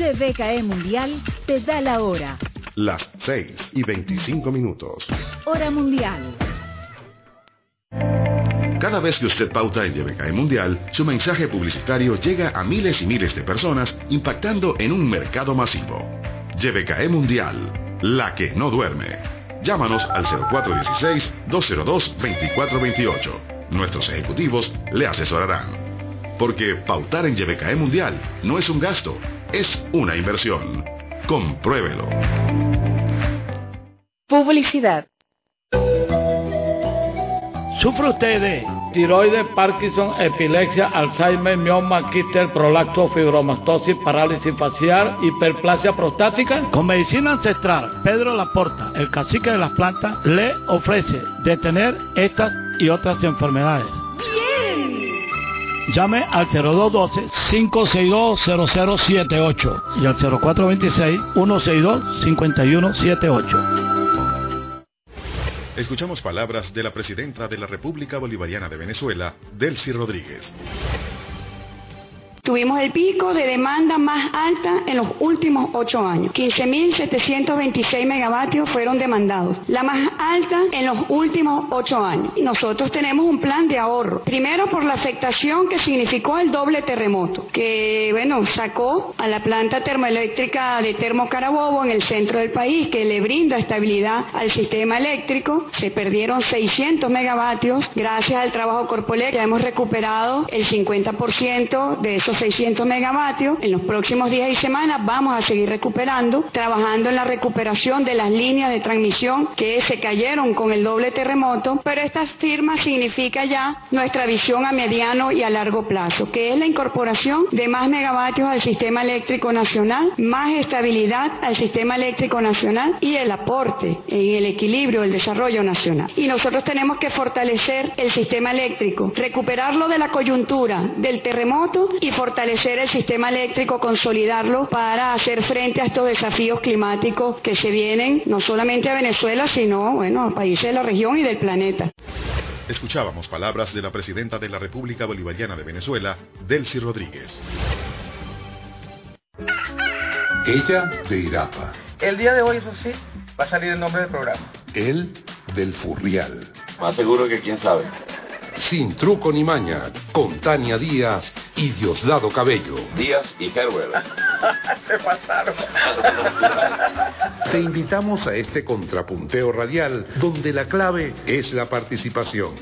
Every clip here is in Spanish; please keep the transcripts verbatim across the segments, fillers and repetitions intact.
Y B K E Mundial te da la hora. Las seis y veinticinco minutos. Hora mundial. Cada vez que usted pauta en Y B K E Mundial, su mensaje publicitario llega a miles y miles de personas, impactando en un mercado masivo. Y B K E Mundial, la que no duerme. Llámanos al cero cuatro uno seis, dos cero dos, dos cuatro dos ocho. Nuestros ejecutivos le asesorarán. Porque pautar en Y B K E Mundial no es un gasto, es una inversión. Compruébelo. Publicidad. ¿Sufre usted de tiroides, Parkinson, epilepsia, Alzheimer, mioma, quistes, prolapso, fibromastosis, parálisis facial, hiperplasia prostática? Con medicina ancestral, Pedro Laporta, el cacique de las plantas, le ofrece detener estas y otras enfermedades. ¡Bien! Llame al cero dos uno dos, cinco seis dos, cero cero siete ocho y al cero cuatro dos seis, uno seis dos, cinco uno siete ocho. Escuchamos palabras de la presidenta de la República Bolivariana de Venezuela, Delcy Rodríguez. Tuvimos el pico de demanda más alta en los últimos ocho años. quince mil setecientos veintiséis megavatios fueron demandados, la más alta en los últimos ocho años. Nosotros tenemos un plan de ahorro. Primero por la afectación que significó el doble terremoto, que bueno, sacó a la planta termoeléctrica de Termo Carabobo en el centro del país, que le brinda estabilidad al sistema eléctrico. Se perdieron seiscientos megavatios. Gracias al trabajo Corpoelec ya hemos recuperado el cincuenta por ciento de esos seiscientos megavatios. En los próximos días y semanas vamos a seguir recuperando, trabajando en la recuperación de las líneas de transmisión que se cayeron con el doble terremoto, pero esta firma significa ya nuestra visión a mediano y a largo plazo, que es la incorporación de más megavatios al sistema eléctrico nacional, más estabilidad al sistema eléctrico nacional y el aporte en el equilibrio del desarrollo nacional. Y nosotros tenemos que fortalecer el sistema eléctrico, recuperarlo de la coyuntura del terremoto y fortalecer el sistema eléctrico, consolidarlo para hacer frente a estos desafíos climáticos que se vienen no solamente a Venezuela, sino bueno, a países de la región y del planeta. Escuchábamos palabras de la presidenta de la República Bolivariana de Venezuela, Delcy Rodríguez. Ella de Irapa. El día de hoy, eso sí, va a salir el nombre del programa. Él del Furrial. Más seguro que quién sabe. Sin truco ni maña, con Tania Díaz y Diosdado Cabello. Díaz y Herbert. Se pasaron. Te invitamos a este contrapunteo radial, donde la clave es la participación.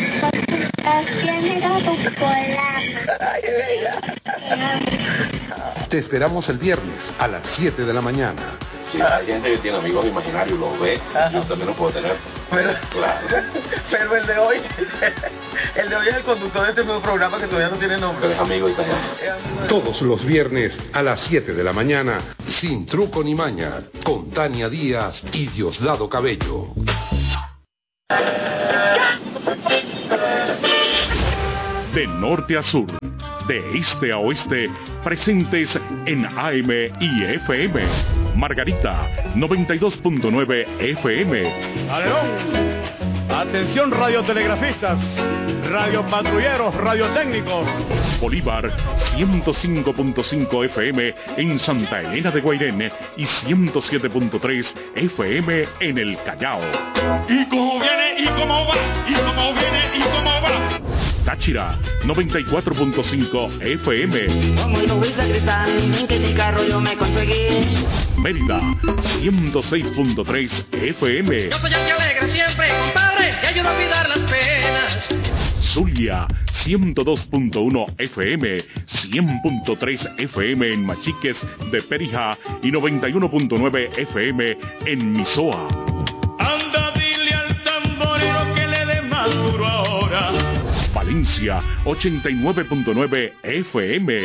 Te esperamos el viernes a las siete de la mañana. Si hay gente que tiene amigos imaginarios, los ve, ajá, yo también lo puedo tener. Pero, claro. Pero el de hoy, el de hoy es el conductor de este nuevo programa que todavía no tiene nombre. Pero es amigo italiano. Todos los viernes a las siete de la mañana, Sin truco ni maña, con Tania Díaz y Diosdado Cabello. De norte a sur, de este a oeste, presentes en A M y F M. Margarita, noventa y dos punto nueve F M. ¡Aleón! Atención radiotelegrafistas, radiopatrulleros, radiotécnicos. Bolívar, ciento cinco punto cinco F M en Santa Elena de Guairén y ciento siete punto tres F M en el Callao. ¿Y cómo viene? ¿Y cómo va? ¿Y cómo viene? ¿Y cómo va? Táchira, noventa y cuatro punto cinco F M. Como el Luisa Cristal, que mi carro yo me conseguí. Mérida, ciento seis punto tres F M. Yo soy el que alegra siempre, compadre, y ayuda a olvidar las penas. Zulia, ciento dos punto uno F M, cien punto tres F M en Machiques de Perijá y noventa y uno punto nueve F M en Misoa. Anda, dile al tamborero que le dé más duro ahora. Valencia, ochenta y nueve punto nueve F M.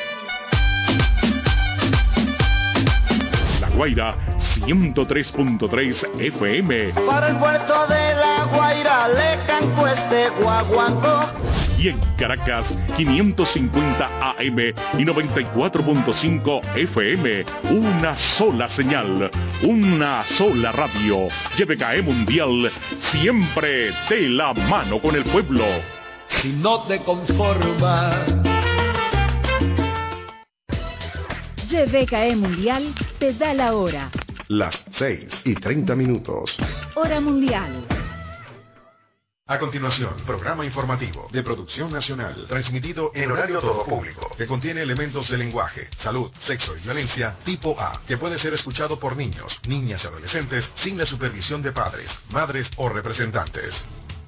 La Guaira, ciento tres punto tres F M. Para el puerto de La Guaira le canto este guaguancó. Y en Caracas, quinientos cincuenta A M y noventa y cuatro punto cinco F M. Una sola señal, una sola radio. Y B K E Mundial, siempre de la mano con el pueblo. Si no te conformas, Y B K E Mundial te da la hora. Las seis y treinta minutos. Hora mundial. A continuación, programa informativo de producción nacional, transmitido en horario todo público, que contiene elementos de lenguaje, salud, sexo y violencia tipo A, que puede ser escuchado por niños, niñas y adolescentes sin la supervisión de padres, madres o representantes.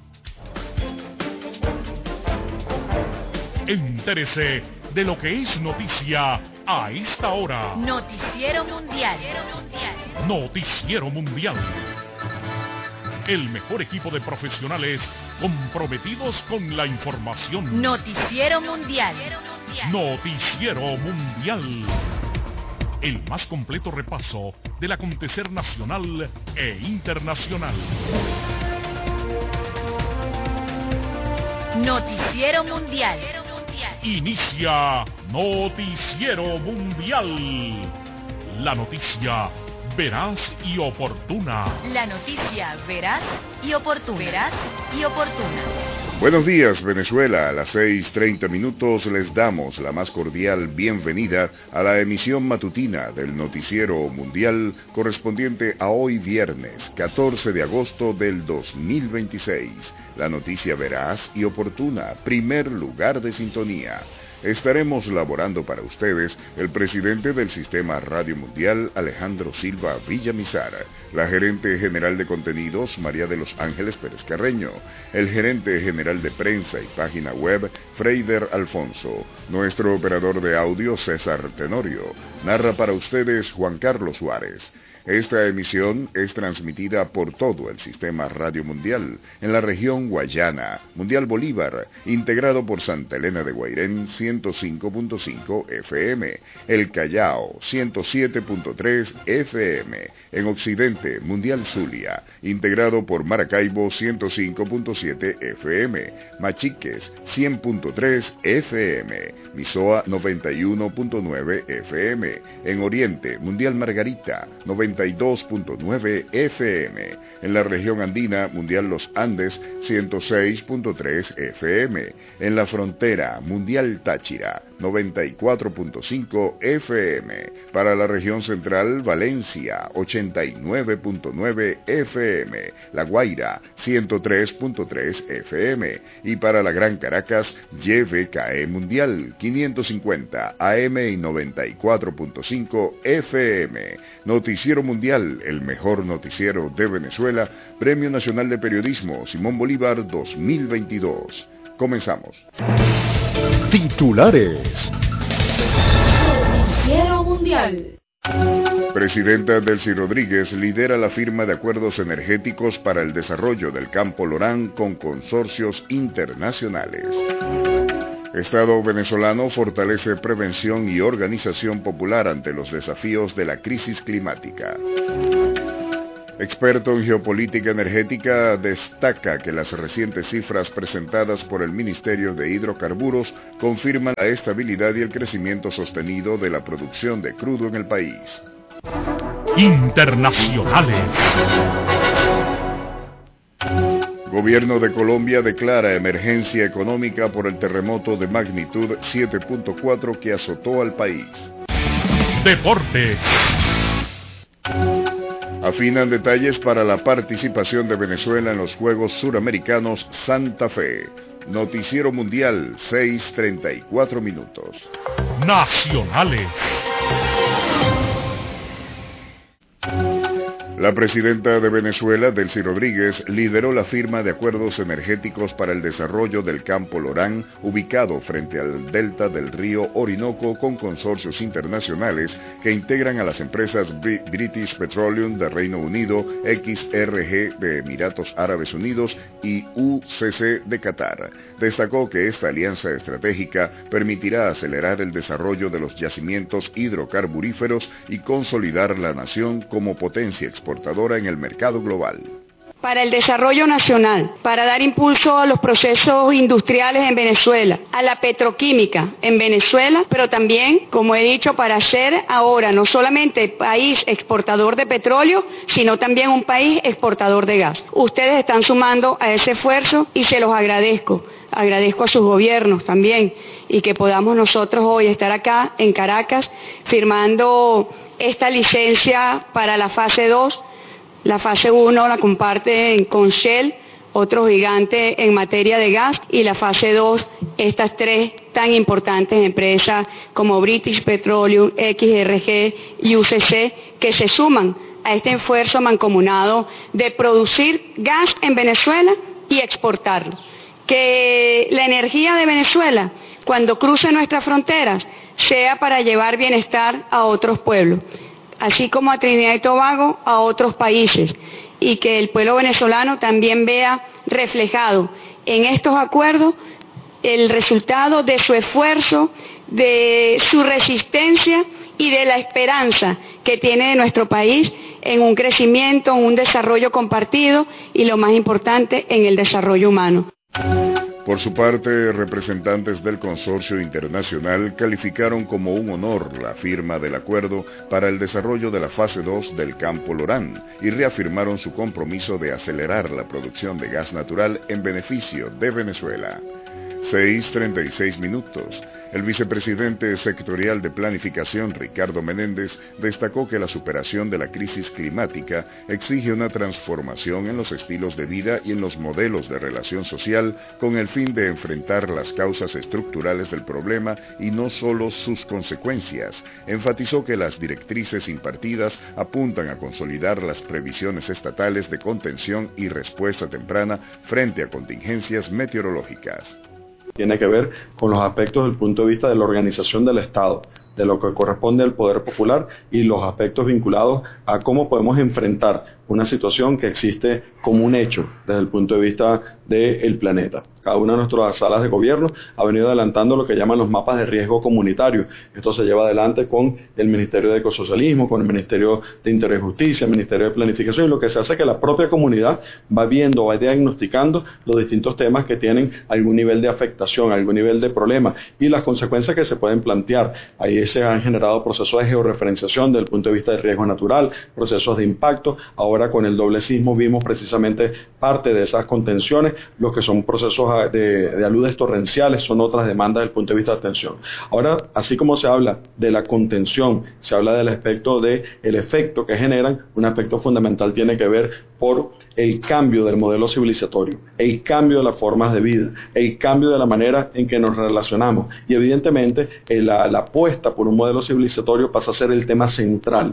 Entérese de lo que es noticia a esta hora. Noticiero Mundial. Noticiero Mundial. El mejor equipo de profesionales comprometidos con la información. Noticiero Mundial. Noticiero Mundial. El más completo repaso del acontecer nacional e internacional. Noticiero Mundial. Inicia Noticiero Mundial. La noticia veraz y oportuna. La noticia veraz y oportuna. Veraz y oportuna. Buenos días, Venezuela. A las seis treinta minutos les damos la más cordial bienvenida a la emisión matutina del Noticiero Mundial correspondiente a hoy viernes, catorce de agosto del dos mil veintiséis. La noticia veraz y oportuna, primer lugar de sintonía. Estaremos laborando para ustedes el presidente del Sistema Radio Mundial, Alejandro Silva Villamizar, la gerente general de contenidos, María de los Ángeles Pérez Carreño, el gerente general de prensa y página web, Freider Alfonso, nuestro operador de audio, César Tenorio. Narra para ustedes Juan Carlos Suárez. Esta emisión es transmitida por todo el Sistema Radio Mundial, en la región Guayana, Mundial Bolívar, integrado por Santa Elena de Guairén, ciento cinco punto cinco F M, El Callao, ciento siete punto tres F M, en Occidente, Mundial Zulia, integrado por Maracaibo, ciento cinco punto siete F M, Machiques, cien punto tres F M, Misoa, noventa y uno punto nueve F M, en Oriente, Mundial Margarita, noventa y dos punto nueve F M, en la región andina, Mundial Los Andes, ciento seis punto tres F M, en la frontera, Mundial Táchira, noventa y cuatro punto cinco F M, para la región central, Valencia, ochenta y nueve punto nueve F M, La Guaira, ciento tres punto tres F M, y para la Gran Caracas, Y B K E Mundial, quinientos cincuenta A M y noventa y cuatro punto cinco F M. Noticiero Mundial, el mejor noticiero de Venezuela, Premio Nacional de Periodismo Simón Bolívar dos mil veintidós. Comenzamos. Titulares. Noticiero Mundial. Presidenta Delcy Rodríguez lidera la firma de acuerdos energéticos para el desarrollo del Campo Lorán con consorcios internacionales. Estado venezolano fortalece prevención y organización popular ante los desafíos de la crisis climática. Experto en geopolítica energética destaca que las recientes cifras presentadas por el Ministerio de Hidrocarburos confirman la estabilidad y el crecimiento sostenido de la producción de crudo en el país. Internacionales. Gobierno de Colombia declara emergencia económica por el terremoto de magnitud siete punto cuatro que azotó al país. Deportes. Afinan detalles para la participación de Venezuela en los Juegos Suramericanos Santa Fe. Noticiero Mundial, seis treinta y cuatro minutos. Nacionales. La presidenta de Venezuela, Delcy Rodríguez, lideró la firma de acuerdos energéticos para el desarrollo del Campo Lorán, ubicado frente al delta del río Orinoco, con consorcios internacionales que integran a las empresas British Petroleum de Reino Unido, X R G de Emiratos Árabes Unidos y U C C de Qatar. Destacó que esta alianza estratégica permitirá acelerar el desarrollo de los yacimientos hidrocarburíferos y consolidar la nación como potencia exportadora en el mercado global. Para el desarrollo nacional, para dar impulso a los procesos industriales en Venezuela, a la petroquímica en Venezuela, pero también, como he dicho, para ser ahora no solamente país exportador de petróleo, sino también un país exportador de gas. Ustedes están sumando a ese esfuerzo y se los agradezco. agradezco a sus gobiernos también, y que podamos nosotros hoy estar acá en Caracas firmando esta licencia para la fase dos. La fase uno la comparten con Shell, otro gigante en materia de gas, y la fase dos, estas tres tan importantes empresas como British Petroleum, X R G y U C C, que se suman a este esfuerzo mancomunado de producir gas en Venezuela y exportarlo. Que la energía de Venezuela, cuando cruce nuestras fronteras, sea para llevar bienestar a otros pueblos, así como a Trinidad y Tobago, a otros países, y que el pueblo venezolano también vea reflejado en estos acuerdos el resultado de su esfuerzo, de su resistencia y de la esperanza que tiene nuestro país en un crecimiento, en un desarrollo compartido y, lo más importante, en el desarrollo humano. Por su parte, representantes del consorcio internacional calificaron como un honor la firma del acuerdo para el desarrollo de la fase dos del Campo Lorán y reafirmaron su compromiso de acelerar la producción de gas natural en beneficio de Venezuela. seis treinta y seis minutos. El vicepresidente sectorial de Planificación, Ricardo Menéndez, destacó que la superación de la crisis climática exige una transformación en los estilos de vida y en los modelos de relación social con el fin de enfrentar las causas estructurales del problema y no solo sus consecuencias. Enfatizó que las directrices impartidas apuntan a consolidar las previsiones estatales de contención y respuesta temprana frente a contingencias meteorológicas. Tiene que ver con los aspectos desde el punto de vista de la organización del Estado, de lo que corresponde al poder popular y los aspectos vinculados a cómo podemos enfrentar una situación que existe como un hecho desde el punto de vista del planeta. Cada una de nuestras salas de gobierno ha venido adelantando lo que llaman los mapas de riesgo comunitario. Esto se lleva adelante con el Ministerio de Ecosocialismo, con el Ministerio de Interior y Justicia, el Ministerio de Planificación, y lo que se hace es que la propia comunidad va viendo, va diagnosticando los distintos temas que tienen algún nivel de afectación, algún nivel de problema y las consecuencias que se pueden plantear. Ahí se han generado procesos de georreferenciación desde el punto de vista del riesgo natural, procesos de impacto. Ahora con el doble sismo vimos precisamente parte de esas contenciones, los que son procesos de, de aludes torrenciales son otras demandas desde el punto de vista de atención. Ahora, así como se habla de la contención, se habla del aspecto del efecto que generan, un aspecto fundamental tiene que ver por el cambio del modelo civilizatorio, el cambio de las formas de vida, el cambio de la manera en que nos relacionamos y evidentemente la, la apuesta por un modelo civilizatorio pasa a ser el tema central.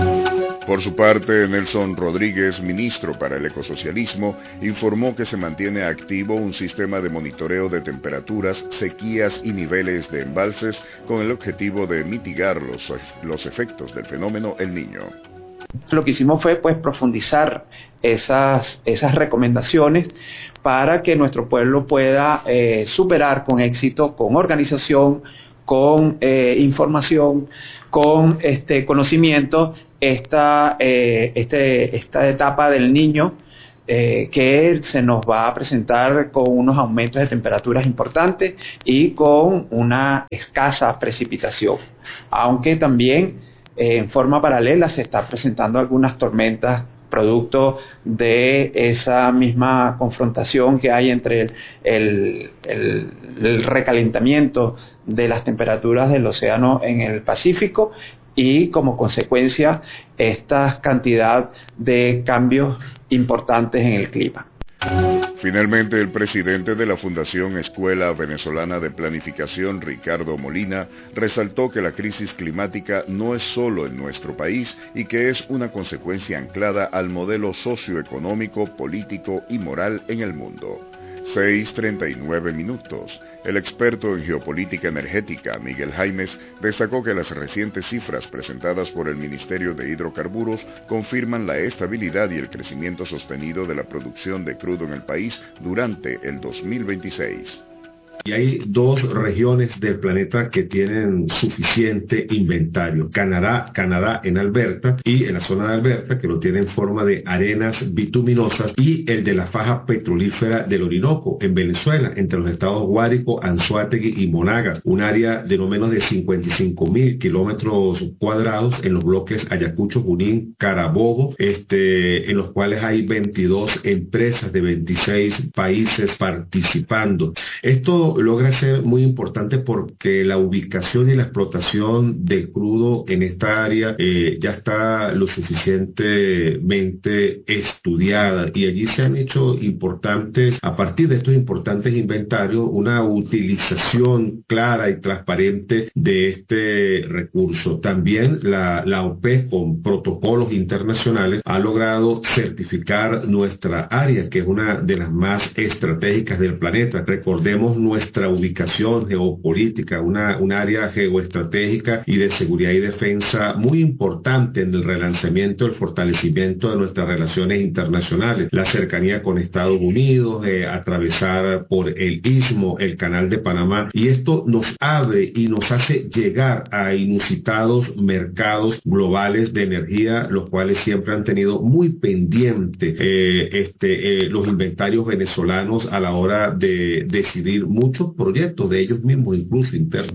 Por su parte, Nelson Rodríguez, ministro para el ecosocialismo, informó que se mantiene activo un sistema de monitoreo de temperaturas, sequías y niveles de embalses con el objetivo de mitigar los, los efectos del fenómeno El Niño. Lo que hicimos fue pues profundizar esas, esas recomendaciones para que nuestro pueblo pueda eh, superar con éxito, con organización, con eh, información, con este conocimiento, esta, eh, este, esta etapa del Niño eh, que se nos va a presentar con unos aumentos de temperaturas importantes y con una escasa precipitación, aunque también eh, en forma paralela se están presentando algunas tormentas producto de esa misma confrontación que hay entre el, el, el, el recalentamiento de las temperaturas del océano en el Pacífico y como consecuencia esta cantidad de cambios importantes en el clima. Finalmente, el presidente de la Fundación Escuela Venezolana de Planificación, Ricardo Molina, resaltó que la crisis climática no es solo en nuestro país y que es una consecuencia anclada al modelo socioeconómico, político y moral en el mundo. seis treinta y nueve minutos. El experto en geopolítica energética, Miguel Jaimes, destacó que las recientes cifras presentadas por el Ministerio de Hidrocarburos confirman la estabilidad y el crecimiento sostenido de la producción de crudo en el país durante el dos mil veintiséis. Y hay dos regiones del planeta que tienen suficiente inventario. Canadá, Canadá en Alberta y en la zona de Alberta, que lo tiene en forma de arenas bituminosas, y el de la faja petrolífera del Orinoco en Venezuela, entre los estados Guárico, Anzoátegui y Monagas, un área de no menos de cincuenta y cinco mil kilómetros cuadrados en los bloques Ayacucho, Junín, Carabobo, este, en los cuales hay veintidós empresas de veintiséis países participando. Esto logra ser muy importante porque la ubicación y la explotación del crudo en esta área eh, ya está lo suficientemente estudiada, y allí se han hecho importantes, a partir de estos importantes inventarios, una utilización clara y transparente de este recurso. También la, la OPEP, con protocolos internacionales, ha logrado certificar nuestra área, que es una de las más estratégicas del planeta. Recordemos nuestra ubicación geopolítica, una, un área geoestratégica y de seguridad y defensa muy importante en el relanzamiento, el fortalecimiento de nuestras relaciones internacionales, la cercanía con Estados Unidos, eh, atravesar por el Istmo, el Canal de Panamá, y esto nos abre y nos hace llegar a inusitados mercados globales de energía, los cuales siempre han tenido muy pendiente eh, este, eh, los inventarios venezolanos a la hora de decidir muchos proyectos de ellos mismos, incluso internos.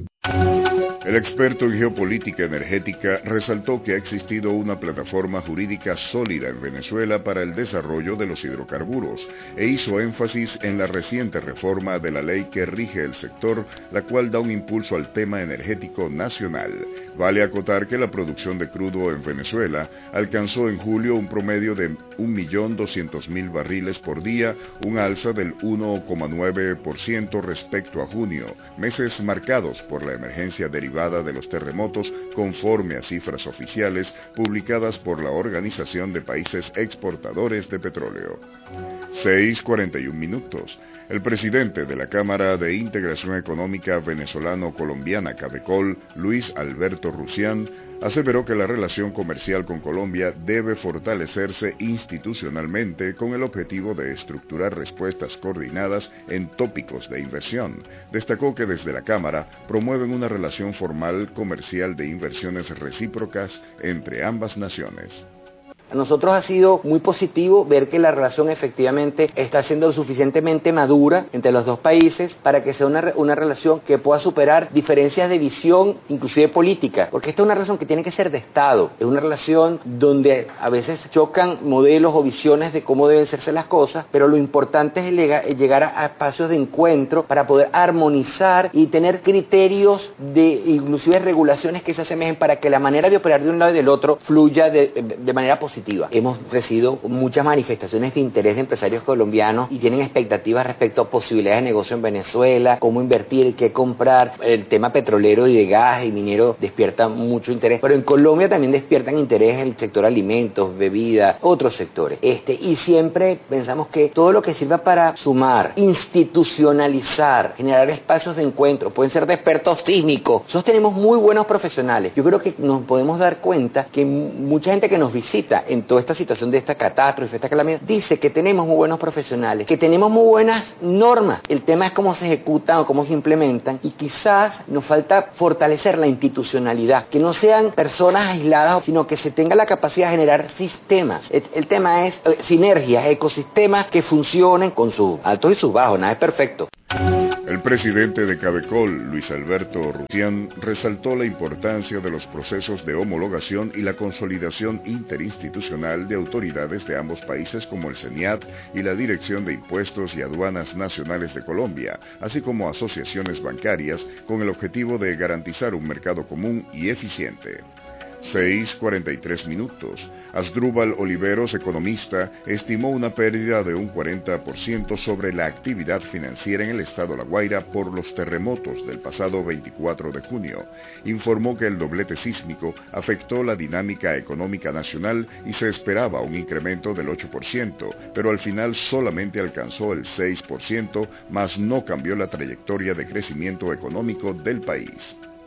El experto en geopolítica energética resaltó que ha existido una plataforma jurídica sólida en Venezuela para el desarrollo de los hidrocarburos e hizo énfasis en la reciente reforma de la ley que rige el sector, la cual da un impulso al tema energético nacional. Vale acotar que la producción de crudo en Venezuela alcanzó en julio un promedio de un millón doscientos mil barriles por día, un alza del uno coma nueve por ciento respecto a junio, meses marcados por la emergencia derivada de los terremotos, conforme a cifras oficiales publicadas por la Organización de Países Exportadores de Petróleo. seis cuarenta y un minutos. El presidente de la Cámara de Integración Económica Venezolano-Colombiana, CAVECOL, Luis Alberto Rusián, aseveró que la relación comercial con Colombia debe fortalecerse institucionalmente con el objetivo de estructurar respuestas coordinadas en tópicos de inversión. Destacó que desde la Cámara promueven una relación formal comercial de inversiones recíprocas entre ambas naciones. A nosotros ha sido muy positivo ver que la relación efectivamente está siendo lo suficientemente madura entre los dos países para que sea una, una relación que pueda superar diferencias de visión, inclusive política, porque esta es una relación que tiene que ser de Estado, es una relación donde a veces chocan modelos o visiones de cómo deben serse las cosas, pero lo importante es llegar, es llegar a, a espacios de encuentro para poder armonizar y tener criterios de inclusive regulaciones que se asemejen para que la manera de operar de un lado y del otro fluya de, de, de manera positiva. Hemos recibido muchas manifestaciones de interés de empresarios colombianos y tienen expectativas respecto a posibilidades de negocio en Venezuela, cómo invertir, qué comprar. El tema petrolero y de gas y minero despierta mucho interés, pero en Colombia también despiertan interés en el sector alimentos, bebidas, otros sectores. Este, y siempre pensamos que todo lo que sirva para sumar, institucionalizar, generar espacios de encuentro, pueden ser de expertos sísmicos. Nosotros tenemos muy buenos profesionales. Yo creo que nos podemos dar cuenta que mucha gente que nos visita en toda esta situación de esta catástrofe, esta calamidad, dice que tenemos muy buenos profesionales, que tenemos muy buenas normas. El tema es cómo se ejecutan o cómo se implementan, y quizás nos falta fortalecer la institucionalidad, que no sean personas aisladas, sino que se tenga la capacidad de generar sistemas. El, el tema es eh, sinergias, ecosistemas que funcionen con sus altos y sus bajos, nada es perfecto. El presidente de CAVECOL, Luis Alberto Rusián, resaltó la importancia de los procesos de homologación y la consolidación interinstitucional de autoridades de ambos países como el CENIAT y la Dirección de Impuestos y Aduanas Nacionales de Colombia, así como asociaciones bancarias, con el objetivo de garantizar un mercado común y eficiente. seis cuarenta y tres minutos. Asdrúbal Oliveros, economista, estimó una pérdida de un cuarenta por ciento sobre la actividad financiera en el estado La Guaira por los terremotos del pasado veinticuatro de junio. Informó que el doblete sísmico afectó la dinámica económica nacional y se esperaba un incremento del ocho por ciento, pero al final solamente alcanzó el seis por ciento, mas no cambió la trayectoria de crecimiento económico del país.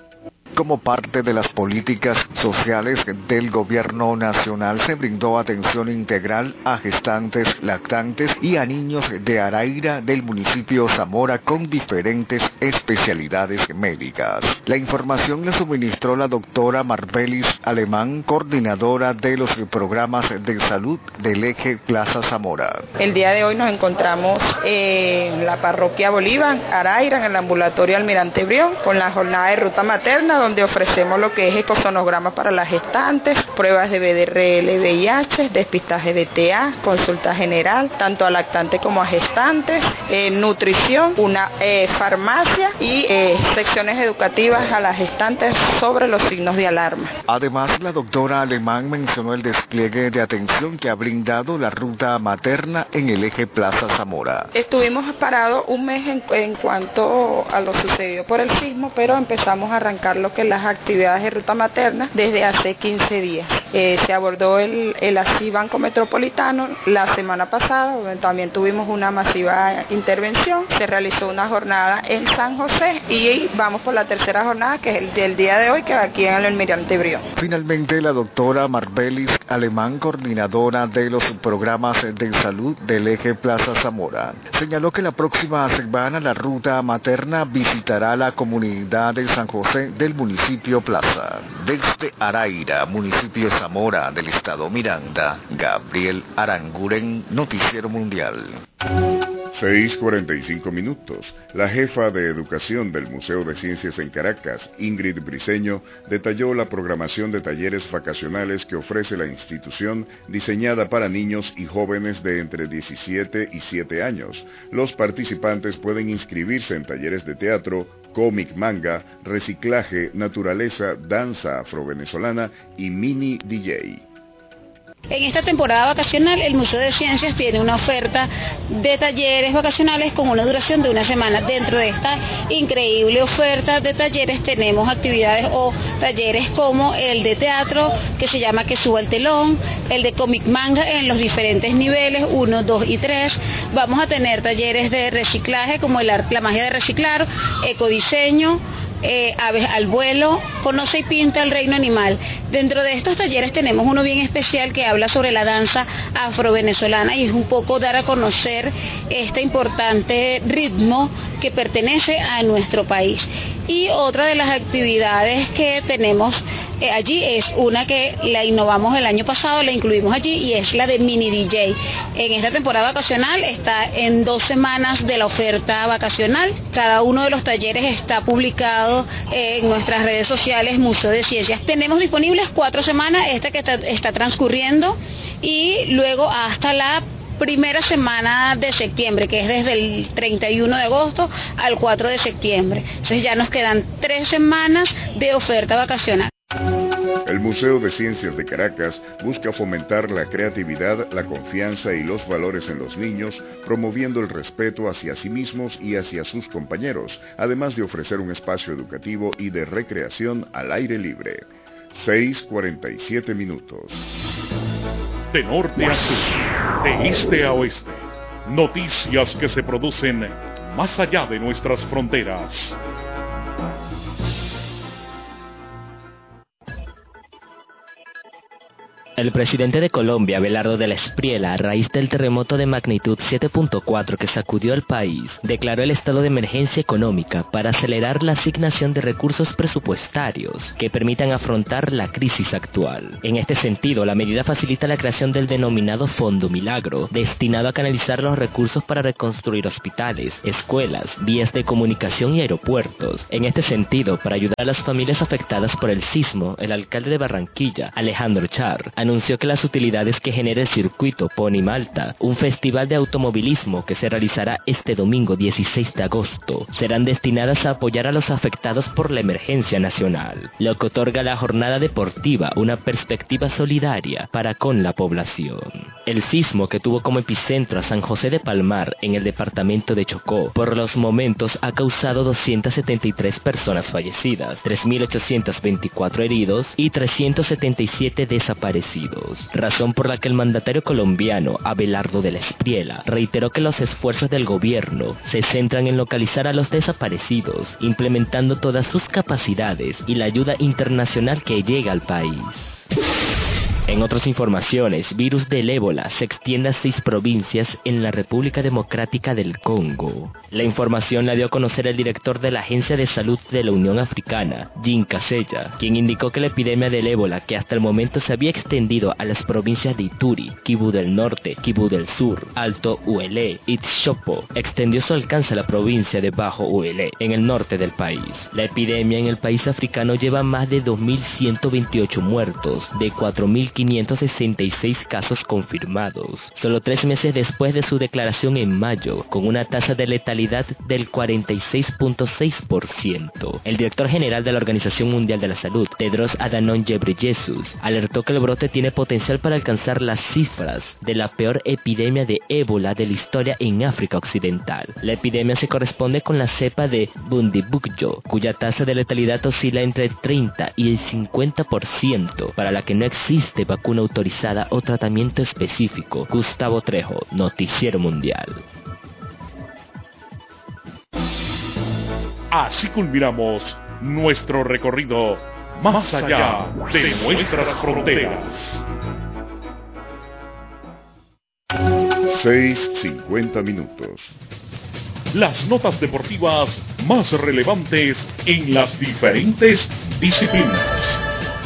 Como parte de las políticas sociales del gobierno nacional, se brindó atención integral a gestantes, lactantes y a niños de Araira del municipio Zamora con diferentes especialidades médicas. La información la suministró la doctora Marbelis Alemán, coordinadora de los programas de salud del eje Plaza Zamora. El día de hoy nos encontramos en la parroquia Bolívar, Araira, en el ambulatorio Almirante Brión, con la jornada de ruta materna, donde ofrecemos lo que es ecosonograma para las gestantes, pruebas de B D R L, V I H, despistaje de T A, consulta general, tanto a lactantes como a gestantes, eh, nutrición, una eh, farmacia y eh, secciones educativas a las gestantes sobre los signos de alarma. Además, la doctora Alemán mencionó el despliegue de atención que ha brindado la ruta materna en el eje Plaza Zamora. Estuvimos parados un mes en, en cuanto a lo sucedido por el sismo, pero empezamos a arrancar lo que es las actividades de ruta materna desde hace quince días. Eh, se abordó el, el así Banco Metropolitano la semana pasada, donde también tuvimos una masiva intervención. Se realizó una jornada en San José y vamos por la tercera jornada, que es el del día de hoy, que va aquí en el Almirante Brión. Finalmente, la doctora Marbelis Alemán, coordinadora de los programas de salud del eje Plaza Zamora, señaló que la próxima semana la ruta materna visitará la comunidad de San José del municipio Plaza. Desde Araira, municipio Zamora del estado Miranda, Gabriel Aranguren, Noticiero Mundial. seis cuarenta y cinco minutos. La jefa de Educación del Museo de Ciencias en Caracas, Ingrid Briceño, detalló la programación de talleres vacacionales que ofrece la institución, diseñada para niños y jóvenes de entre diecisiete y siete años. Los participantes pueden inscribirse en talleres de teatro, cómic, manga, reciclaje, naturaleza, danza afrovenezolana y mini D J. En esta temporada vacacional, el Museo de Ciencias tiene una oferta de talleres vacacionales con una duración de una semana. Dentro de esta increíble oferta de talleres tenemos actividades o talleres como el de teatro, que se llama Que Suba el Telón, el de cómic manga en los diferentes niveles, uno, dos y tres. Vamos a tener talleres de reciclaje como el arte, la magia de reciclar, ecodiseño, Eh, aves al vuelo, conoce y pinta el reino animal. Dentro de estos talleres tenemos uno bien especial que habla sobre la danza afrovenezolana y es un poco dar a conocer este importante ritmo que pertenece a nuestro país. Y otra de las actividades que tenemos eh, allí es una que la innovamos el año pasado, la incluimos allí, y es la de mini D J. En esta temporada vacacional está en dos semanas de la oferta vacacional. Cada uno de los talleres está publicado en nuestras redes sociales Museo de Ciencias. Tenemos disponibles cuatro semanas, esta que está, está transcurriendo, y luego hasta la primera semana de septiembre, que es desde el treinta y uno de agosto al cuatro de septiembre. Entonces ya nos quedan tres semanas de oferta vacacional. El Museo de Ciencias de Caracas busca fomentar la creatividad, la confianza y los valores en los niños, promoviendo el respeto hacia sí mismos y hacia sus compañeros, además de ofrecer un espacio educativo y de recreación al aire libre. seis cuarenta y siete minutos. De norte a sur, de este a oeste, noticias que se producen más allá de nuestras fronteras. El presidente de Colombia, Abelardo del Espriella, a raíz del terremoto de magnitud siete punto cuatro que sacudió al país, declaró el estado de emergencia económica para acelerar la asignación de recursos presupuestarios que permitan afrontar la crisis actual. En este sentido, la medida facilita la creación del denominado Fondo Milagro, destinado a canalizar los recursos para reconstruir hospitales, escuelas, vías de comunicación y aeropuertos. En este sentido, para ayudar a las familias afectadas por el sismo, el alcalde de Barranquilla, Alejandro Char, anunció que las utilidades que genera el circuito Pony Malta, un festival de automovilismo que se realizará este domingo dieciséis de agosto, serán destinadas a apoyar a los afectados por la emergencia nacional, lo que otorga a la jornada deportiva una perspectiva solidaria para con la población. El sismo, que tuvo como epicentro a San José de Palmar en el departamento de Chocó, por los momentos ha causado doscientas setenta y tres personas fallecidas, tres mil ochocientos veinticuatro heridos y trescientos setenta y siete desaparecidos. desaparecidos, razón por la que el mandatario colombiano Abelardo de la Espriella reiteró que los esfuerzos del gobierno se centran en localizar a los desaparecidos, implementando todas sus capacidades y la ayuda internacional que llega al país. En otras informaciones, virus del ébola se extiende a seis provincias en la República Democrática del Congo. La información la dio a conocer el director de la Agencia de Salud de la Unión Africana, Jean Kaseya, quien indicó que la epidemia del ébola, que hasta el momento se había extendido a las provincias de Ituri, Kivu del Norte, Kivu del Sur, Alto Uele y Tshopo, extendió su alcance a la provincia de Bajo Uele, en el norte del país. La epidemia en el país africano lleva más de dos mil ciento veintiocho muertos, de cuatro mil quinientos sesenta y seis casos confirmados, solo tres meses después de su declaración en mayo, con una tasa de letalidad del cuarenta y seis punto seis por ciento. El director general de la Organización Mundial de la Salud, Tedros Adhanom Ghebreyesus, alertó que el brote tiene potencial para alcanzar las cifras de la peor epidemia de ébola de la historia en África Occidental. La epidemia se corresponde con la cepa de Bundibugyo, cuya tasa de letalidad oscila entre el treinta y el cincuenta por ciento, para la que no existe vacuna autorizada o tratamiento específico. Gustavo Trejo, Noticiero Mundial. Así culminamos nuestro recorrido más allá de nuestras fronteras. seis cincuenta minutos. Las notas deportivas más relevantes en las diferentes disciplinas.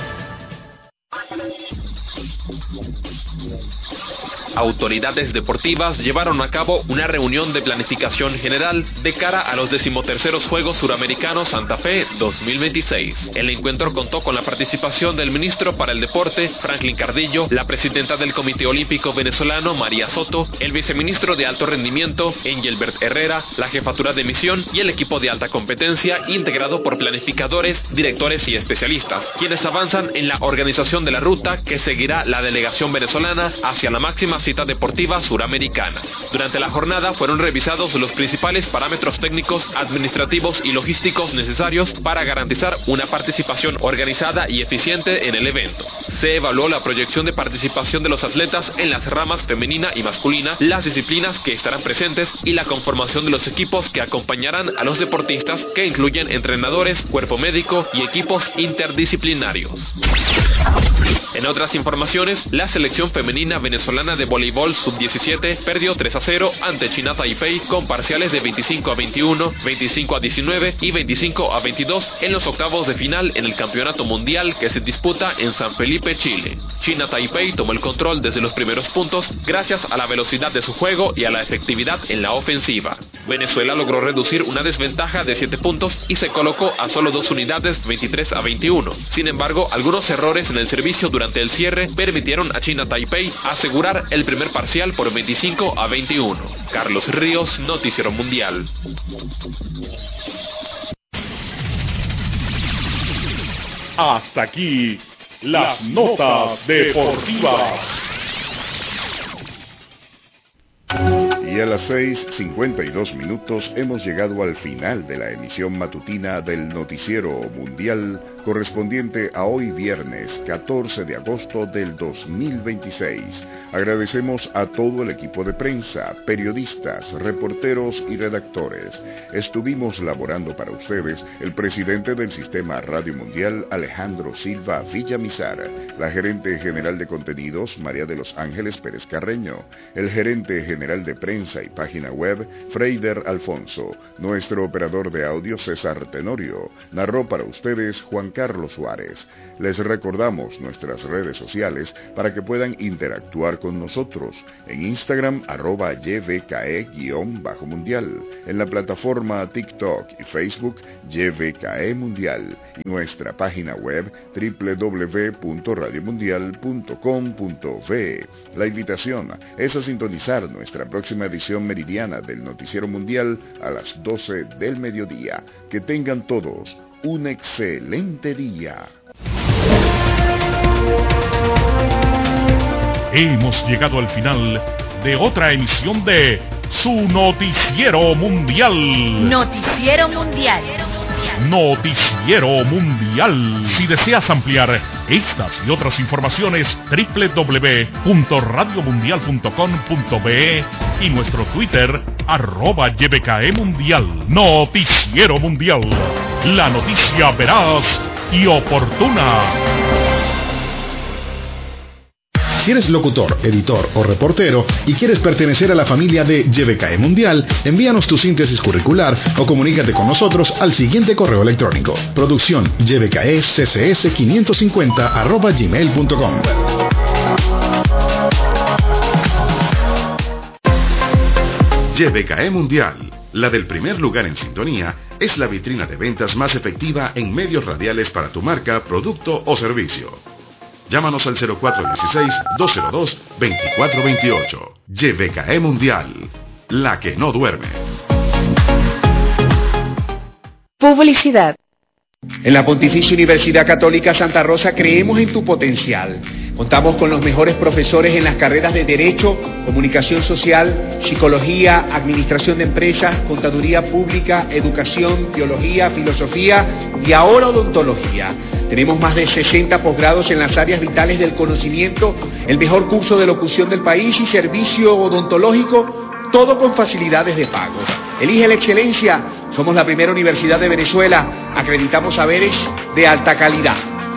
Autoridades deportivas llevaron a cabo una reunión de planificación general de cara a los decimoterceros Juegos Suramericanos Santa Fe dos mil veintiséis. El encuentro contó con la participación del ministro para el Deporte, Franklin Cardillo, la presidenta del Comité Olímpico Venezolano, María Soto, el viceministro de Alto Rendimiento, Engelbert Herrera, la jefatura de misión y el equipo de alta competencia integrado por planificadores, directores y especialistas, quienes avanzan en la organización de la ruta que seguirá la delegación venezolana hacia la máxima cita deportiva suramericana. Durante la jornada fueron revisados los principales parámetros técnicos, administrativos y logísticos necesarios para garantizar una participación organizada y eficiente en el evento. Se evaluó la proyección de participación de los atletas en las ramas femenina y masculina, las disciplinas que estarán presentes y la conformación de los equipos que acompañarán a los deportistas, que incluyen entrenadores, cuerpo médico y equipos interdisciplinarios. En otras informaciones, la selección femenina venezolana de voleibol sub diecisiete perdió tres a cero ante China Taipei con parciales de veinticinco a veintiuno, veinticinco a diecinueve y veinticinco a veintidós en los octavos de final en el Campeonato Mundial que se disputa en San Felipe, Chile. China Taipei tomó el control desde los primeros puntos gracias a la velocidad de su juego y a la efectividad en la ofensiva. Venezuela logró reducir una desventaja de siete puntos y se colocó a solo dos unidades, veintitrés a veintiuno. Sin embargo, algunos errores en el servicio durante el cierre permitieron a China Taipei asegurar el primer parcial por veinticinco a veintiuno. Carlos Ríos, Noticiero Mundial. Hasta aquí las notas deportivas. Y a las seis cincuenta y dos minutos hemos llegado al final de la emisión matutina del Noticiero Mundial correspondiente a hoy viernes catorce de agosto del dos mil veintiséis. Agradecemos a todo el equipo de prensa, periodistas, reporteros y redactores. Estuvimos laborando para ustedes el presidente del Sistema Radio Mundial, Alejandro Silva Villamizar, la gerente general de contenidos, María de los Ángeles Pérez Carreño, el gerente general de prensa y página web, Freider Alfonso, nuestro operador de audio, César Tenorio, narró para ustedes Juan Carlos Suárez. Les recordamos nuestras redes sociales para que puedan interactuar con nosotros en Instagram arroba yvke-mundial, en la plataforma TikTok y Facebook YVKE Mundial y nuestra página web doble u doble u doble u punto radio mundial punto com punto be. La invitación es a sintonizar nuestra próxima edición meridiana del Noticiero Mundial a las doce del mediodía. Que tengan todos un excelente día. Hemos llegado al final de otra emisión de su Noticiero Mundial. Noticiero Mundial. Noticiero Mundial. Si deseas ampliar Estas y otras informaciones doble u doble u doble u punto radio mundial punto com punto be y nuestro Twitter arroba Y B K E Mundial. Noticiero Mundial. La noticia veraz y oportuna. Si eres locutor, editor o reportero y quieres pertenecer a la familia de Y B K E Mundial, envíanos tu síntesis curricular o comunícate con nosotros al siguiente correo electrónico: producción y b k e c c s quinientos cincuenta arroba gmail punto com. Y B K E Mundial, la del primer lugar en sintonía, es la vitrina de ventas más efectiva en medios radiales para tu marca, producto o servicio. Llámanos al cero cuatro uno seis, dos cero dos, dos cuatro dos ocho. Y B K E Mundial, la que no duerme. Publicidad. En la Pontificia Universidad Católica Santa Rosa creemos en tu potencial. Contamos con los mejores profesores en las carreras de Derecho, Comunicación Social, Psicología, Administración de Empresas, Contaduría Pública, Educación, Teología, Filosofía y ahora Odontología. Tenemos más de sesenta posgrados en las áreas vitales del conocimiento, el mejor curso de locución del país y servicio odontológico, todo con facilidades de pago. Elige la excelencia. Somos la primera universidad de Venezuela. Acreditamos saberes de alta calidad.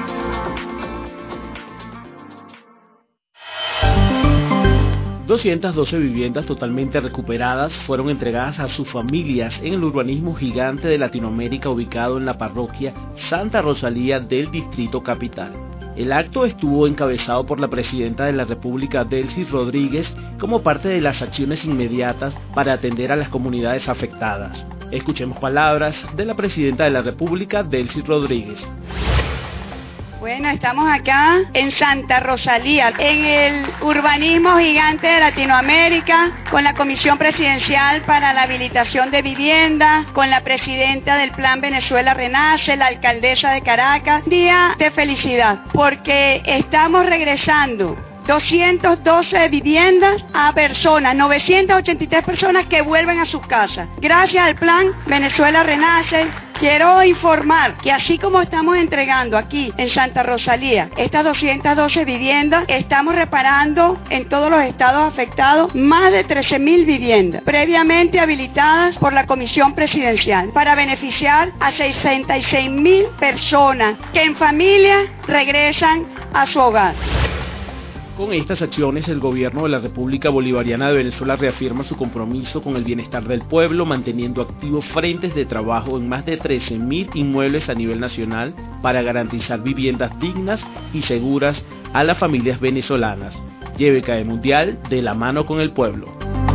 doscientas doce viviendas totalmente recuperadas fueron entregadas a sus familias en el urbanismo gigante de Latinoamérica ubicado en la parroquia Santa Rosalía del Distrito Capital. El acto estuvo encabezado por la presidenta de la República, Delcy Rodríguez, como parte de las acciones inmediatas para atender a las comunidades afectadas. Escuchemos palabras de la presidenta de la República, Delcy Rodríguez. Bueno, estamos acá en Santa Rosalía, en el urbanismo gigante de Latinoamérica, con la Comisión Presidencial para la Habilitación de Vivienda, con la presidenta del Plan Venezuela Renace, la alcaldesa de Caracas. Día de felicidad, porque estamos regresando doscientas doce viviendas a personas, novecientas ochenta y tres personas que vuelven a sus casas. Gracias al Plan Venezuela Renace, quiero informar que así como estamos entregando aquí en Santa Rosalía estas doscientas doce viviendas, estamos reparando en todos los estados afectados más de trece mil viviendas previamente habilitadas por la Comisión Presidencial para beneficiar a sesenta y seis mil personas que en familia regresan a su hogar. Con estas acciones, el gobierno de la República Bolivariana de Venezuela reafirma su compromiso con el bienestar del pueblo, manteniendo activos frentes de trabajo en más de trece mil inmuebles a nivel nacional para garantizar viviendas dignas y seguras a las familias venezolanas. Y B K E Mundial, de la mano con el pueblo.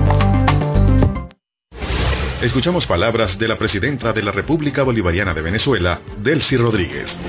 Escuchamos palabras de la presidenta de la República Bolivariana de Venezuela, Delcy Rodríguez.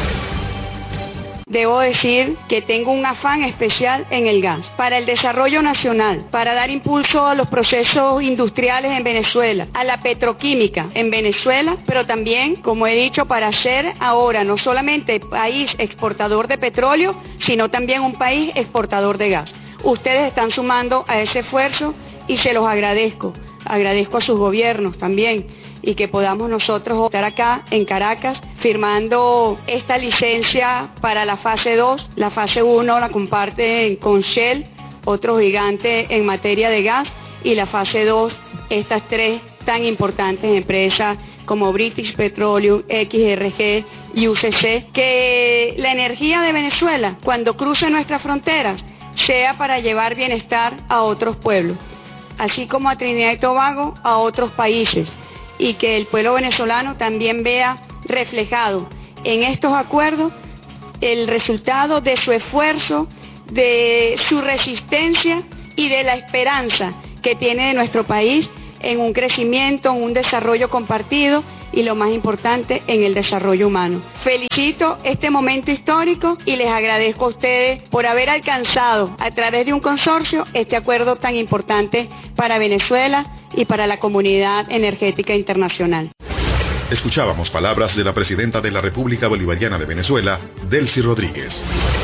Debo decir que tengo un afán especial en el gas, para el desarrollo nacional, para dar impulso a los procesos industriales en Venezuela, a la petroquímica en Venezuela, pero también, como he dicho, para ser ahora no solamente país exportador de petróleo, sino también un país exportador de gas. Ustedes están sumando a ese esfuerzo y se los agradezco. Agradezco a sus gobiernos también, y que podamos nosotros estar acá en Caracas firmando esta licencia para la fase dos. La fase uno la comparten con Shell, otro gigante en materia de gas, y la fase dos, estas tres tan importantes empresas como British Petroleum, X R G y U C C, que la energía de Venezuela, cuando cruce nuestras fronteras, sea para llevar bienestar a otros pueblos, así como a Trinidad y Tobago, a otros países, y que el pueblo venezolano también vea reflejado en estos acuerdos el resultado de su esfuerzo, de su resistencia y de la esperanza que tiene nuestro país en un crecimiento, en un desarrollo compartido y, lo más importante, en el desarrollo humano. Felicito este momento histórico y les agradezco a ustedes por haber alcanzado a través de un consorcio este acuerdo tan importante para Venezuela y para la comunidad energética internacional. Escuchábamos palabras de la presidenta de la República Bolivariana de Venezuela, Delcy Rodríguez.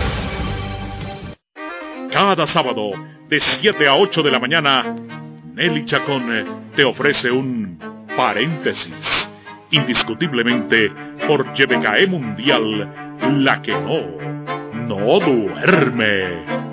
Cada sábado, de siete a ocho de la mañana, Nelly Chacón te ofrece un paréntesis, indiscutiblemente por Y B K E Mundial, la que no no duerme.